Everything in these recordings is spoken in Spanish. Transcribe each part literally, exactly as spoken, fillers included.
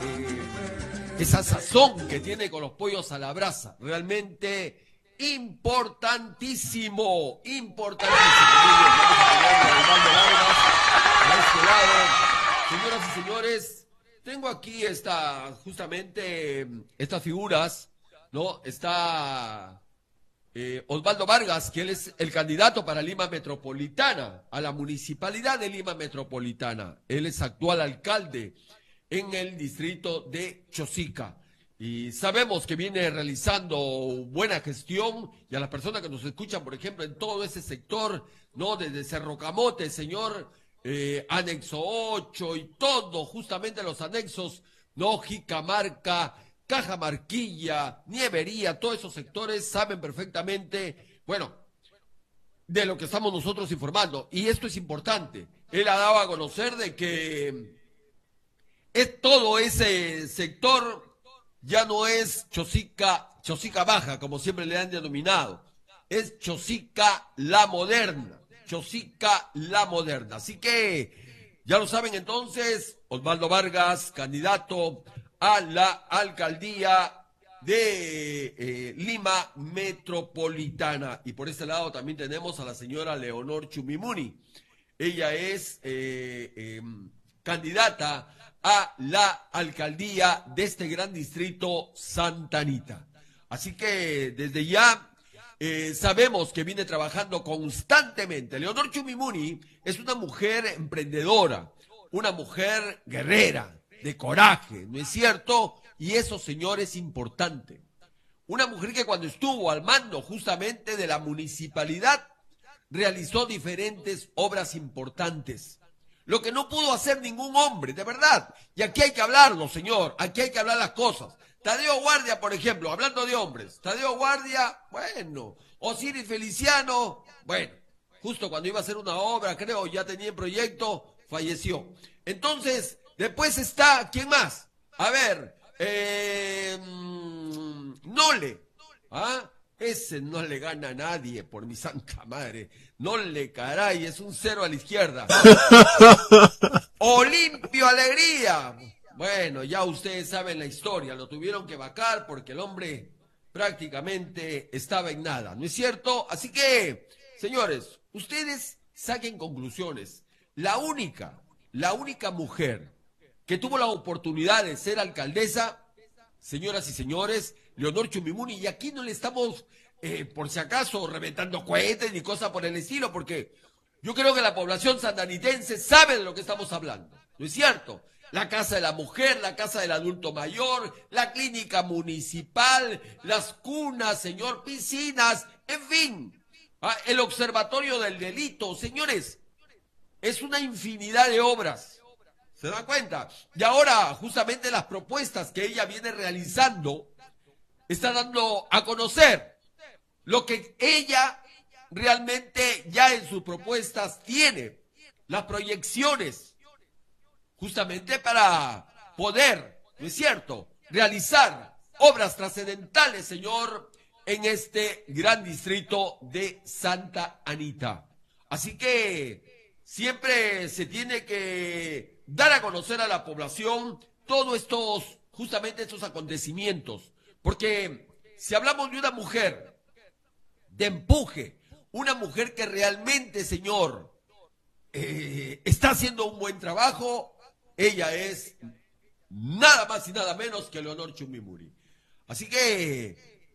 eh, esa sazón que tiene con los pollos a la brasa. Realmente importantísimo, importantísimo. Muy bien, vamos a tener a Osvaldo Vargas a este lado. Señoras y señores, tengo aquí esta, justamente estas figuras, ¿no? Está eh, Osvaldo Vargas, que él es el candidato para Lima Metropolitana, a la Municipalidad de Lima Metropolitana. Él es actual alcalde en el distrito de Chosica. Y sabemos que viene realizando buena gestión, y a las personas que nos escuchan, por ejemplo, en todo ese sector, ¿no? Desde Cerro Camote, señor, eh, anexo ocho y todo, justamente los anexos, ¿no? Jicamarca, Cajamarquilla, Nievería, todos esos sectores saben perfectamente, bueno, de lo que estamos nosotros informando. Y esto es importante. Él ha dado a conocer de que es todo ese sector. Ya no es Chosica, Chosica Baja, como siempre le han denominado. Es Chosica la Moderna. Chosica la Moderna. Así que, ya lo saben entonces, Osvaldo Vargas, candidato a la alcaldía de eh, Lima Metropolitana. Y por este lado también tenemos a la señora Leonor Chumimuni. Ella es eh, eh, candidata a la alcaldía de este gran distrito Santa Anita. Así que desde ya eh, sabemos que viene trabajando constantemente. Leonor Chumimuni es una mujer emprendedora, una mujer guerrera, de coraje, ¿no es cierto? Y eso, señor, es importante. Una mujer que cuando estuvo al mando justamente de la municipalidad realizó diferentes obras importantes. Lo que no pudo hacer ningún hombre, de verdad. Y aquí hay que hablarlo, señor. Aquí hay que hablar las cosas. Tadeo Guardia, por ejemplo, hablando de hombres. Tadeo Guardia, bueno. Osiris Feliciano, bueno. Justo cuando iba a hacer una obra, creo, ya tenía en proyecto, falleció. Entonces, después está, ¿quién más? A ver, eh, Nole. ¿Ah? Ese no le gana a nadie, por mi santa madre. No le caray, es un cero a la izquierda. Olimpio Alegría. Bueno, ya ustedes saben la historia. Lo tuvieron que vacar porque el hombre prácticamente estaba en nada, ¿no es cierto? Así que, señores, ustedes saquen conclusiones. La única, la única mujer que tuvo la oportunidad de ser alcaldesa, señoras y señores, Leonor Chumimuni, y aquí no le estamos, eh, por si acaso, reventando cohetes ni cosas por el estilo, porque yo creo que la población santanitense sabe de lo que estamos hablando, ¿no es cierto? La Casa de la Mujer, la Casa del Adulto Mayor, la Clínica Municipal, las cunas, señor, piscinas, en fin, ¿ah? El Observatorio del Delito, señores, es una infinidad de obras. ¿Se dan cuenta? Y ahora, justamente las propuestas que ella viene realizando, está dando a conocer lo que ella realmente ya en sus propuestas tiene, las proyecciones, justamente para poder, ¿no es cierto?, realizar obras trascendentales, señor, en este gran distrito de Santa Anita. Así que siempre se tiene que dar a conocer a la población todos estos, justamente estos acontecimientos. Porque si hablamos de una mujer de empuje, una mujer que realmente, señor, eh, está haciendo un buen trabajo, ella es nada más y nada menos que Leonor Chumimuni. Así que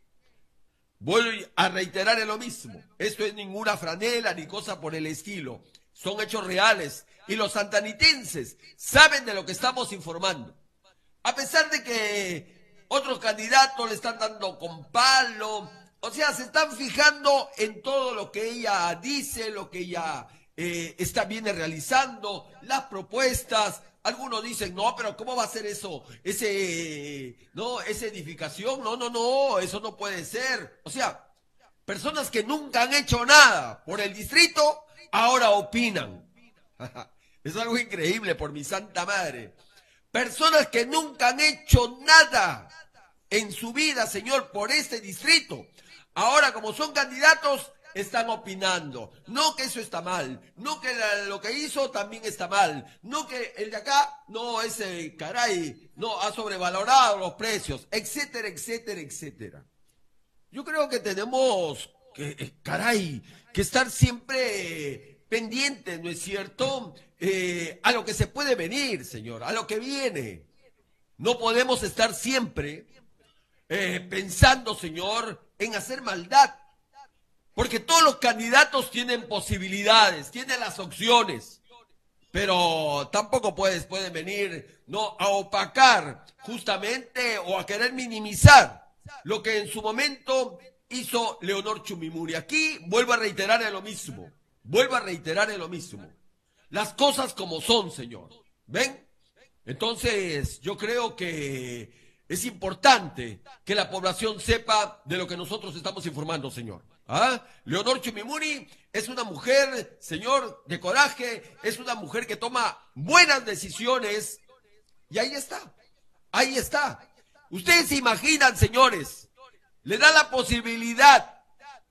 voy a reiterar en lo mismo. Esto es ninguna franela ni cosa por el estilo. Son hechos reales y los santanitenses saben de lo que estamos informando. A pesar de que otros candidatos le están dando con palo, o sea, se están fijando en todo lo que ella dice, lo que ella eh, está viene realizando, las propuestas. Algunos dicen, no, pero ¿cómo va a ser eso? Ese, no, esa edificación, no, no, no, eso no puede ser. O sea, personas que nunca han hecho nada por el distrito, ahora opinan. Es algo increíble, por mi santa madre. Personas que nunca han hecho nada en su vida, señor, por este distrito. Ahora, como son candidatos, están opinando. No que eso está mal, no que la, lo que hizo también está mal, no que el de acá, no, ese caray, no, ha sobrevalorado los precios, etcétera, etcétera, etcétera. Yo creo que tenemos que, caray, que estar siempre pendientes, ¿no es cierto?, eh, a lo que se puede venir, señor, a lo que viene. No podemos estar siempre eh, pensando, señor, en hacer maldad. Porque todos los candidatos tienen posibilidades, tienen las opciones. Pero tampoco puedes, pueden venir, no, a opacar justamente o a querer minimizar lo que en su momento hizo Leonor Chumimuri. Aquí vuelvo a reiterar en lo mismo, vuelvo a reiterar en lo mismo. Las cosas como son, señor. ¿Ven? Entonces, yo creo que es importante que la población sepa de lo que nosotros estamos informando, señor. ¿Ah? Leonor Chumimuri es una mujer, señor, de coraje, es una mujer que toma buenas decisiones y ahí está, ahí está. Ustedes se imaginan, señores, le da la posibilidad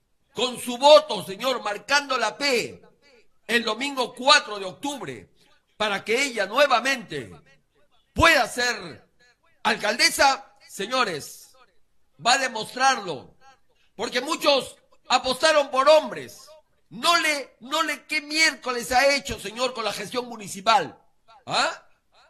con su voto, señor, marcando la P el domingo cuatro de octubre para que ella nuevamente pueda ser alcaldesa, señores, va a demostrarlo, porque muchos apostaron por hombres. No le, no le, ¿qué miércoles ha hecho, señor, con la gestión municipal? ¿Ah?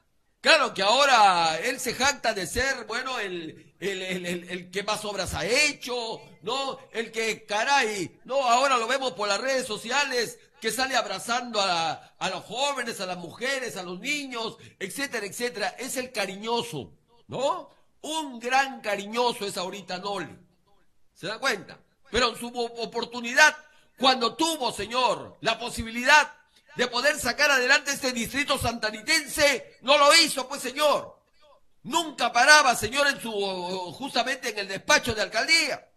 Claro que ahora él se jacta de ser, bueno, el, el, el, el, el que más obras ha hecho, ¿no? El que, caray, no, ahora lo vemos por las redes sociales, que sale abrazando a, a los jóvenes, a las mujeres, a los niños, etcétera, etcétera. Es el cariñoso, ¿no? Un gran cariñoso es ahorita Noli. ¿Se da cuenta? Pero en su oportunidad, cuando tuvo, señor, la posibilidad de poder sacar adelante este distrito santanitense, no lo hizo, pues, señor. Nunca paraba, señor, en su, justamente en el despacho de alcaldía.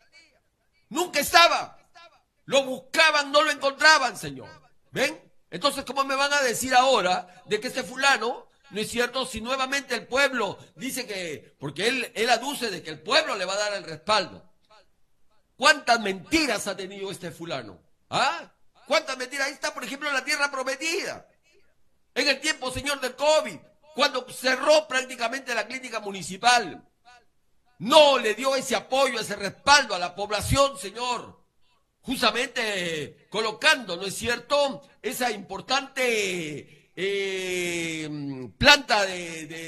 Nunca estaba. Lo buscaban, no lo encontraban, señor. ¿Ven? Entonces, ¿cómo me van a decir ahora de que este fulano, no es cierto, si nuevamente el pueblo dice que, porque él, él aduce de que el pueblo le va a dar el respaldo? ¿Cuántas mentiras ha tenido este fulano? ¿Ah? ¿Cuántas mentiras? Ahí está, por ejemplo, la tierra prometida. En el tiempo, señor, del COVID, cuando cerró prácticamente la clínica municipal. No le dio ese apoyo, ese respaldo a la población, señor. Justamente colocando, ¿no es cierto?, esa importante eh, planta de, de